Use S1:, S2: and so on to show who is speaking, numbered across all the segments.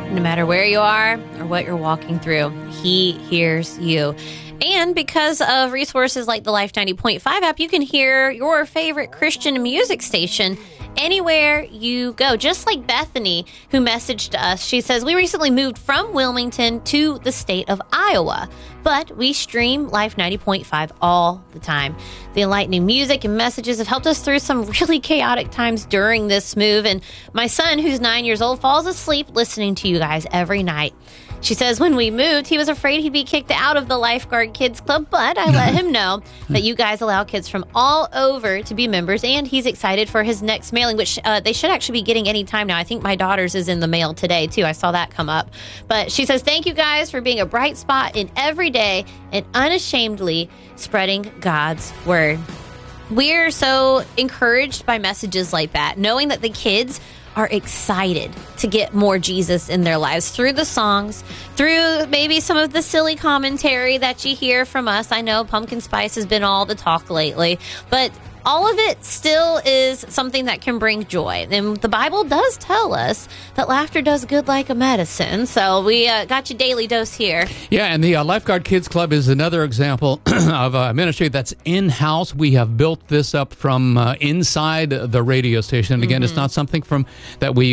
S1: No matter where you are or what you're walking through, He hears you. And because of resources like the Life 90.5 app, you can hear your favorite Christian music station anywhere you go. Just like Bethany, who messaged us. She says, we recently moved from Wilmington to the state of Iowa, but we stream Life 90.5 all the time. The enlightening music and messages have helped us through some really chaotic times during this move. And my son, who's 9 years old, falls asleep listening to you guys every night. She says, when we moved, he was afraid he'd be kicked out of the Lifeguard Kids Club, but I let him know that you guys allow kids from all over to be members, and he's excited for his next mailing, which they should actually be getting any time now. I think my daughter's is in the mail today, too. I saw that come up. But she says, thank you guys for being a bright spot in every day and unashamedly spreading God's word. We're so encouraged by messages like that, knowing that the kids are excited to get more Jesus in their lives through the songs, through maybe some of the silly commentary that you hear from us. I know pumpkin spice has been all the talk lately, but all of it still is something that can bring joy. And the Bible does tell us that laughter does good like a medicine. So we got your daily dose here.
S2: Yeah, and the Lifeguard Kids Club is another example of a ministry that's in-house. We have built this up from inside the radio station. And again, it's not something that we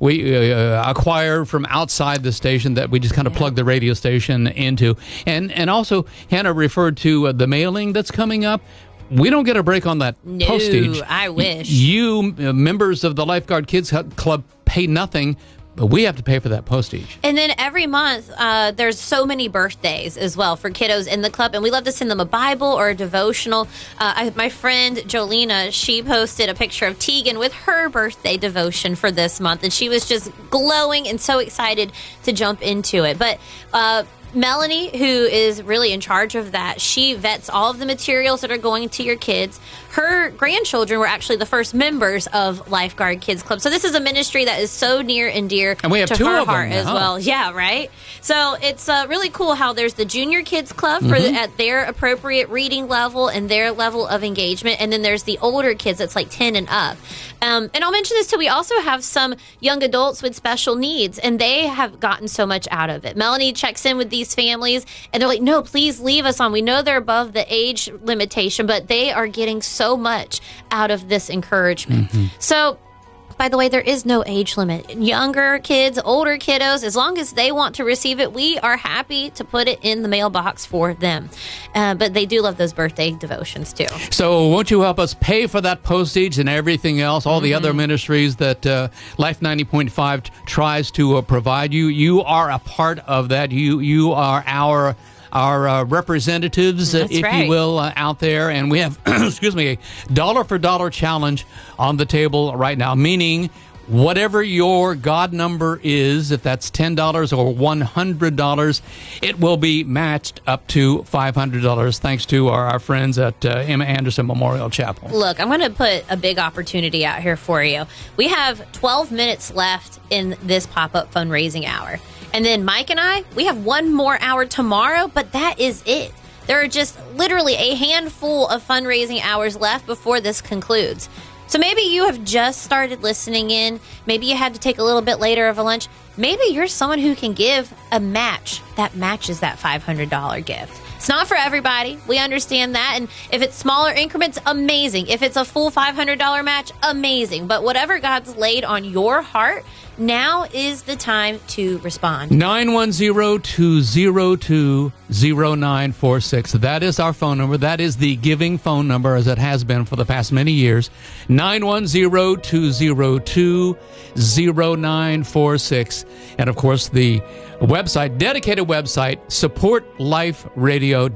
S2: acquired from outside the station that we just kind of plug the radio station into. And also, Hannah referred to the mailing that's coming up. We don't get a break on that postage.
S1: No, I wish.
S2: You, members of the Lifeguard Kids Club, pay nothing, but we have to pay for that postage.
S1: And then every month, there's so many birthdays as well for kiddos in the club, and we love to send them a Bible or a devotional. My friend Jolena, she posted a picture of Tegan with her birthday devotion for this month, and she was just glowing and so excited to jump into it. But Melanie, who is really in charge of that, she vets all of the materials that are going to your kids. Her grandchildren were actually the first members of Lifeguard Kids Club. So this is a ministry that is so near and dear
S2: and we have
S1: to
S2: two
S1: her
S2: of them
S1: heart as well. Yeah, right? So it's really cool how there's the Junior Kids Club for at their appropriate reading level and their level of engagement. And then there's the older kids that's like 10 and up. And I'll mention this too. We also have some young adults with special needs, and they have gotten so much out of it. Melanie checks in with these families, and they're like, no, please leave us on. We know they're above the age limitation, but they are getting so much out of this encouragement. So, by the way, there is no age limit. Younger kids, older kiddos, as long as they want to receive it, we are happy to put it in the mailbox for them. But they do love those birthday devotions, too.
S2: So won't you help us pay for that postage and everything else, all the other ministries that Life 90.5 tries to provide you? You are a part of that. You are our representatives, if you will, out there. And we have, excuse me, a dollar for dollar challenge on the table right now, meaning whatever your God number is, if that's $10 or $100, it will be matched up to $500 thanks to our friends at Emma Anderson Memorial Chapel.
S1: Look, I'm going to put a big opportunity out here for you. We have 12 minutes left in this pop-up fundraising hour. And then Mike and I, we have one more hour tomorrow, but that is it. There are just literally a handful of fundraising hours left before this concludes. So maybe you have just started listening in. Maybe you had to take a little bit later of a lunch. Maybe you're someone who can give a match that matches that $500 gift. It's not for everybody. We understand that. And if it's smaller increments, amazing. If it's a full $500 match, amazing. But whatever God's laid on your heart, now is the time to respond.
S2: 910-202-0946. That is our phone number. That is the giving phone number, as it has been for the past many years. 910-202-0946. And, of course, the website, dedicated website, supportliferadio.com.